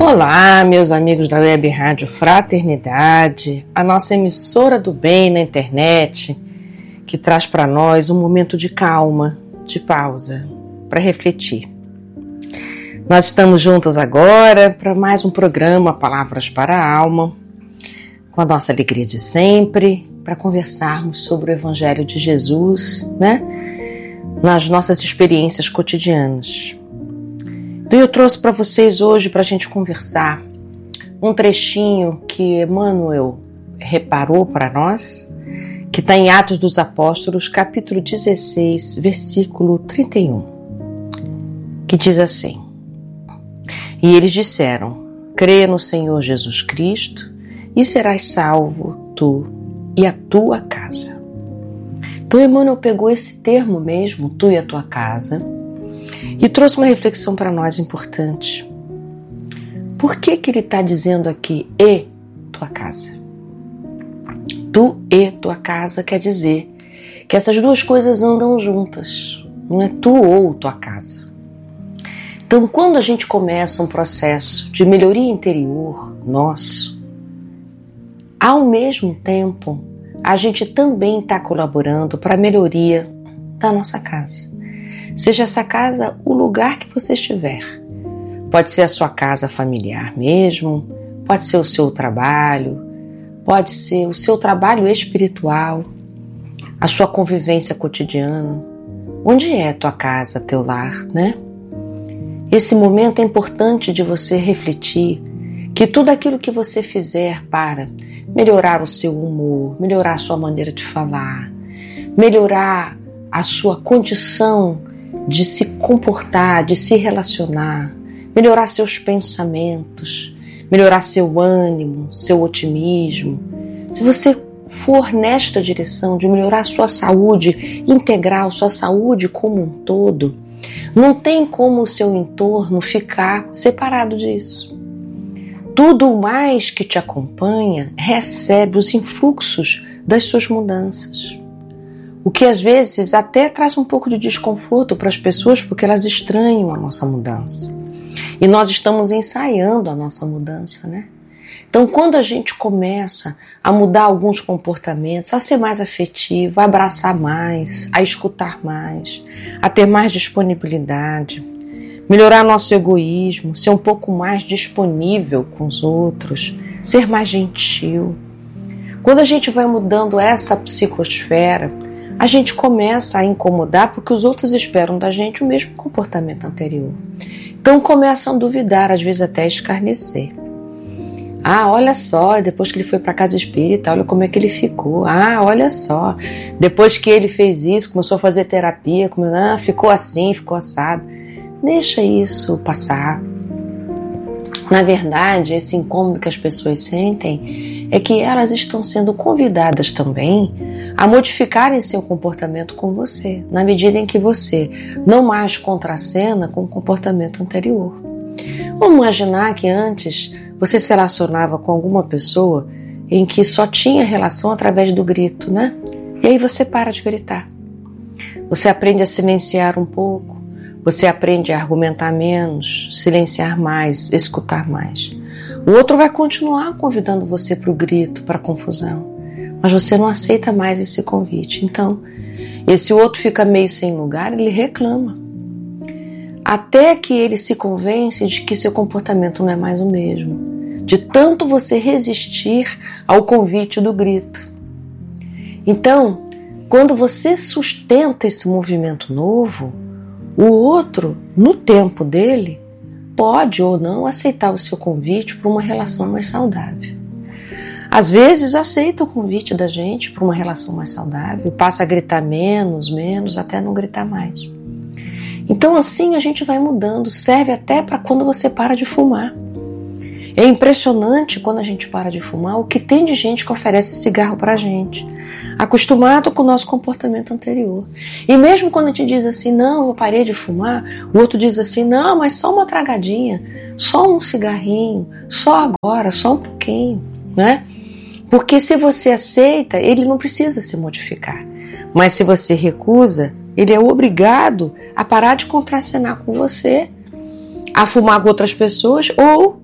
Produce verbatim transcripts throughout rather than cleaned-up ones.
Olá, meus amigos da Web Rádio Fraternidade, a nossa emissora do bem na internet, que traz para nós um momento de calma, de pausa, para refletir. Nós estamos juntos agora para mais um programa Palavras para a Alma, com a nossa alegria de sempre, para conversarmos sobre o Evangelho de Jesus, né? Nas nossas experiências cotidianas. Então eu trouxe para vocês hoje, para a gente conversar, um trechinho que Emmanuel reparou para nós, que está em Atos dos Apóstolos, capítulo dezesseis, versículo trinta e um, que diz assim: E eles disseram, crê no Senhor Jesus Cristo e serás salvo tu e a tua casa. Então Emmanuel pegou esse termo mesmo, tu e a tua casa, e trouxe uma reflexão para nós importante. Por que que ele está dizendo aqui, e tua casa? Tu e tua casa quer dizer que essas duas coisas andam juntas, não é tu ou tua casa. Então, quando a gente começa um processo de melhoria interior nosso, ao mesmo tempo, a gente também está colaborando para a melhoria da nossa casa. Seja essa casa o lugar que você estiver. Pode ser a sua casa familiar mesmo, pode ser o seu trabalho, pode ser o seu trabalho espiritual, a sua convivência cotidiana. Onde é tua casa, teu lar, né? Esse momento é importante de você refletir que tudo aquilo que você fizer para melhorar o seu humor, melhorar a sua maneira de falar, melhorar a sua condição de se comportar, de se relacionar, melhorar seus pensamentos, melhorar seu ânimo, seu otimismo. Se você for nesta direção de melhorar a sua saúde integral, sua saúde como um todo, não tem como o seu entorno ficar separado disso. Tudo mais que te acompanha recebe os influxos das suas mudanças. O que às vezes até traz um pouco de desconforto para as pessoas porque elas estranham a nossa mudança. E nós estamos ensaiando a nossa mudança, né? Então, quando a gente começa a mudar alguns comportamentos, a ser mais afetivo, a abraçar mais, a escutar mais, a ter mais disponibilidade, melhorar nosso egoísmo, ser um pouco mais disponível com os outros, ser mais gentil. Quando a gente vai mudando essa psicosfera, a gente começa a incomodar porque os outros esperam da gente o mesmo comportamento anterior. Então começam a duvidar, às vezes até a escarnecer. Ah, olha só, depois que ele foi para a casa espírita, olha como é que ele ficou. Ah, olha só, depois que ele fez isso, começou a fazer terapia, ah, ficou assim, ficou assado. Deixa isso passar. Na verdade, esse incômodo que as pessoas sentem é que elas estão sendo convidadas também a modificarem seu comportamento com você, na medida em que você não mais contracena com o comportamento anterior. Vamos imaginar que antes você se relacionava com alguma pessoa em que só tinha relação através do grito, né? E aí você para de gritar. Você aprende a silenciar um pouco, você aprende a argumentar menos, silenciar mais, escutar mais. O outro vai continuar convidando você para o grito, para a confusão, mas você não aceita mais esse convite. Então, esse outro fica meio sem lugar, ele reclama. Até que ele se convence de que seu comportamento não é mais o mesmo, de tanto você resistir ao convite do grito. Então, quando você sustenta esse movimento novo, o outro, no tempo dele, pode ou não aceitar o seu convite para uma relação mais saudável. Às vezes aceita o convite da gente para uma relação mais saudável, passa a gritar menos, menos, até não gritar mais. Então assim a gente vai mudando, serve até para quando você para de fumar. É impressionante quando a gente para de fumar o que tem de gente que oferece cigarro para a gente, acostumado com o nosso comportamento anterior. E mesmo quando a gente diz assim, não, eu parei de fumar, o outro diz assim, não, mas só uma tragadinha, só um cigarrinho, só agora, só um pouquinho, né? Porque se você aceita, ele não precisa se modificar. Mas se você recusa, ele é obrigado a parar de contracenar com você, a fumar com outras pessoas ou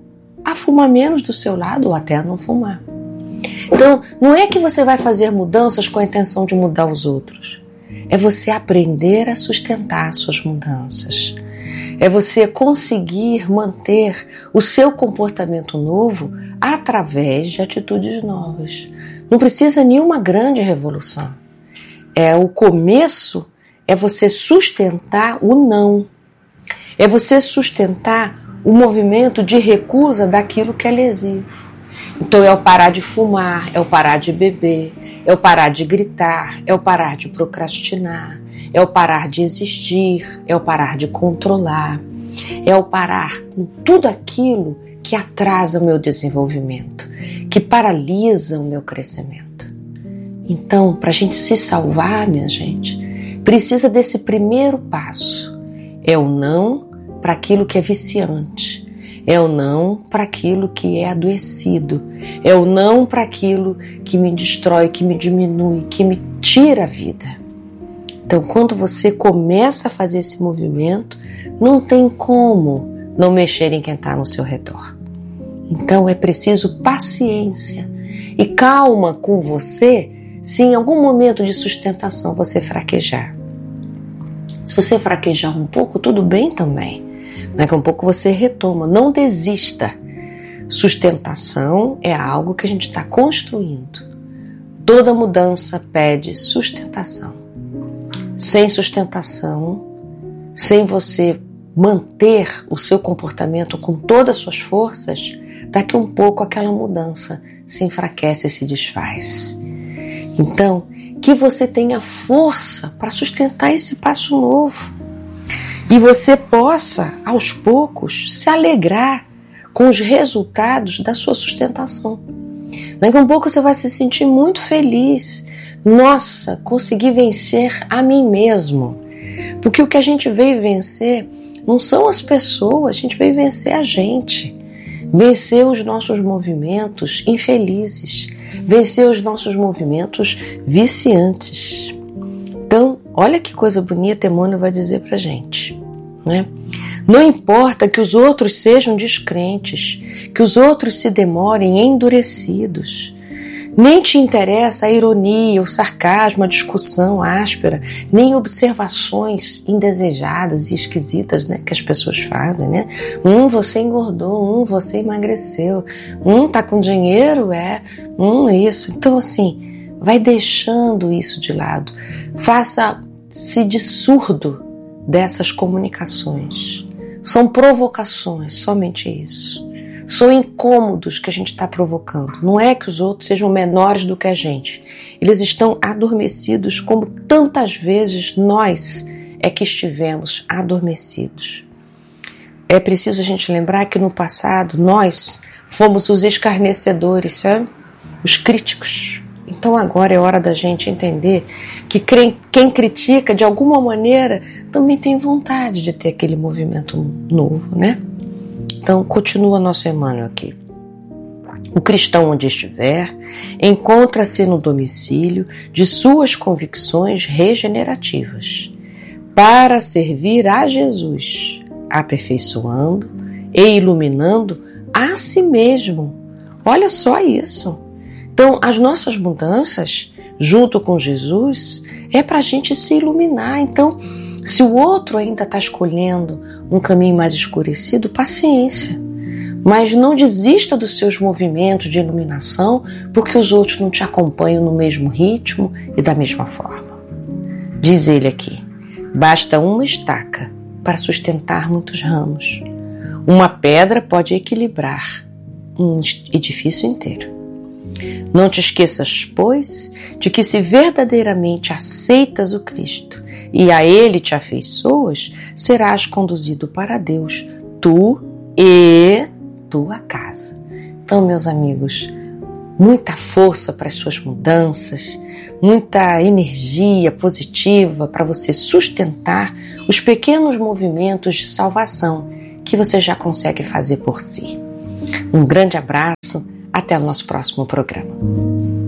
a fumar menos do seu lado ou até a não fumar. Então, não é que você vai fazer mudanças com a intenção de mudar os outros. É você aprender a sustentar suas mudanças. É você conseguir manter o seu comportamento novo através de atitudes novas. Não precisa nenhuma grande revolução. É o começo, é você sustentar o não. É você sustentar o movimento de recusa daquilo que é lesivo. Então é o parar de fumar, é o parar de beber, é o parar de gritar, é o parar de procrastinar, é o parar de existir, é o parar de controlar, é o parar com tudo aquilo que atrasa o meu desenvolvimento, que paralisa o meu crescimento. Então, para a gente se salvar, minha gente, precisa desse primeiro passo. É o não para aquilo que é viciante. É o não para aquilo que é adoecido. É o não para aquilo que me destrói, que me diminui, que me tira a vida. Então, quando você começa a fazer esse movimento, não tem como não mexer em quem está no seu redor. Então, é preciso paciência e calma com você se em algum momento de sustentação você fraquejar. Se você fraquejar um pouco, tudo bem também. Daqui a um pouco você retoma. Não desista. Sustentação é algo que a gente está construindo. Toda mudança pede sustentação. Sem sustentação, sem você manter o seu comportamento com todas as suas forças, daqui a um pouco aquela mudança se enfraquece e se desfaz. Então, que você tenha força para sustentar esse passo novo. E você possa, aos poucos, se alegrar com os resultados da sua sustentação. Daqui a um pouco você vai se sentir muito feliz. Nossa, consegui vencer a mim mesmo. Porque o que a gente veio vencer não são as pessoas, a gente veio vencer a gente. Vencer os nossos movimentos infelizes. Vencer os nossos movimentos viciantes. Então, olha que coisa bonita Emmanuel vai dizer pra gente, né? Não importa que os outros sejam descrentes, que os outros se demorem endurecidos. Nem te interessa a ironia, o sarcasmo, a discussão áspera, nem observações indesejadas e esquisitas, né, que as pessoas fazem, né? Um, você engordou, um, você emagreceu, um, tá com dinheiro, é, um, isso. Então, assim, vai deixando isso de lado. Faça-se de surdo dessas comunicações. São provocações, somente isso. São incômodos que a gente está provocando. Não é que os outros sejam menores do que a gente. Eles estão adormecidos como tantas vezes nós é que estivemos adormecidos. É preciso a gente lembrar que no passado nós fomos os escarnecedores, sabe? Os críticos. Então agora é hora da gente entender que quem critica de alguma maneira também tem vontade de ter aquele movimento novo, né? Então continua nosso Emmanuel aqui. O cristão onde estiver encontra-se no domicílio de suas convicções regenerativas para servir a Jesus, aperfeiçoando e iluminando a si mesmo. Olha só isso. Então, as nossas mudanças, junto com Jesus, é para a gente se iluminar. Então, se o outro ainda está escolhendo um caminho mais escurecido, paciência. Mas não desista dos seus movimentos de iluminação porque os outros não te acompanham no mesmo ritmo e da mesma forma. Diz ele aqui, basta uma estaca para sustentar muitos ramos. Uma pedra pode equilibrar um edifício inteiro. Não te esqueças, pois, de que se verdadeiramente aceitas o Cristo e a Ele te afeiçoas, serás conduzido para Deus, tu e tua casa. Então, meus amigos, muita força para as suas mudanças, muita energia positiva para você sustentar os pequenos movimentos de salvação que você já consegue fazer por si. Um grande abraço. Até o nosso próximo programa.